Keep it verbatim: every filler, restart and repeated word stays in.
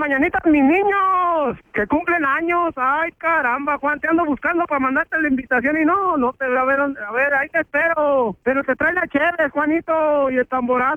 mañanitas, mis niños, que cumplen años. Ay, caramba, Juan, te ando buscando para mandarte la invitación y no, no te, a ver, a ver, ahí te espero. Pero te trae la chévere, Juanito, y el tamborazo.